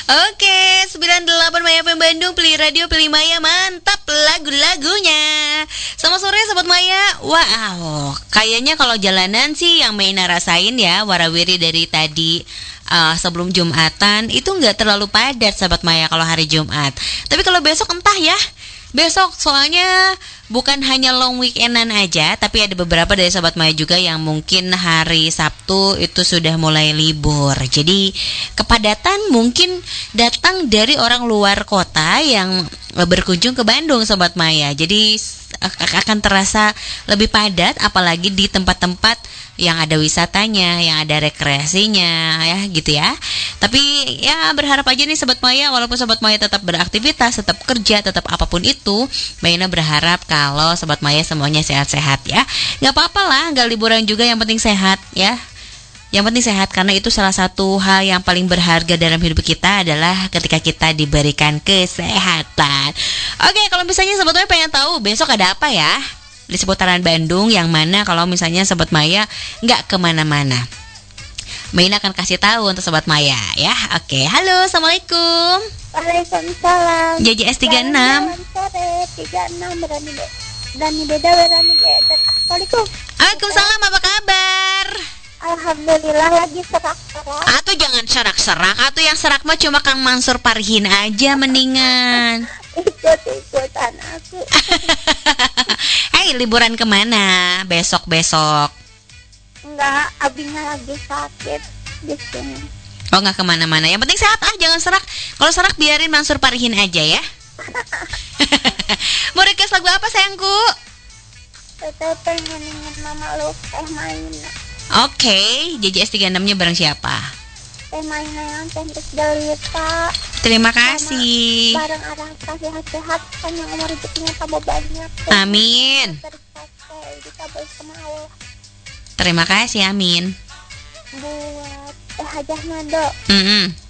Oke, 98 Maya FM Bandung, pilih radio, pilih Maya, mantap lagu-lagunya. Selamat sore Sobat Maya. Wow, kayaknya kalau jalanan sih yang Maina rasain ya, warawiri dari tadi sebelum Jumatan itu nggak terlalu padat Sobat Maya kalau hari Jumat. Tapi kalau besok entah ya. Besok soalnya bukan hanya long weekendan aja, tapi ada beberapa dari Sobat Maya juga yang mungkin hari Sabtu itu sudah mulai libur. Jadi kepadatan mungkin datang dari orang luar kota yang berkunjung ke Bandung Sobat Maya. Jadi akan terasa lebih padat apalagi di tempat-tempat yang ada wisatanya, yang ada rekreasinya ya gitu ya. Tapi ya berharap aja nih Sobat Maya, walaupun Sobat Maya tetap beraktivitas, tetap kerja, tetap apapun itu, Mbak Ina berharap kalau Sobat Maya semuanya sehat-sehat ya. Gak apa-apa lah, gak liburan juga, yang penting sehat ya. Yang penting sehat, karena itu salah satu hal yang paling berharga dalam hidup kita adalah ketika kita diberikan kesehatan. Oke, kalau misalnya Sobat Maya pengen tahu besok ada apa ya di seputaran Bandung, yang mana kalau misalnya Sobat Maya nggak kemana-mana, Maina akan kasih tahu untuk Sobat Maya ya. Oke, halo, assalamualaikum. Waalaikumsalam. JJS 36. Selamat sore, 36 berani beda berani beda. Assalamualaikum. Waalaikumsalam, apa kabar? Alhamdulillah, lagi serak-serak. Atau jangan serak-serak, atau yang serak mah cuma Kang Mansur Parhin aja mendingan. Ikut-ikutan aku. Hey, liburan kemana besok-besok? Enggak, abinya lagi sakit di sini. Oh, nggak kemana-mana. Yang penting sehat jangan serak. Kalau serak biarin Mansur Parhin aja ya. Mau request lagu apa sayangku? Teteh pengen inget mama lu, Maina. Oke, JJS 36-nya bareng siapa? Maina yang cantik jelita. Terima kasih. Bareng orang sehat-sehat, panjang umur rezekinya tambah banyak. Amin. Tercapai, dikabul sama Allah. Terima kasih, amin. Buat Hajah Nado.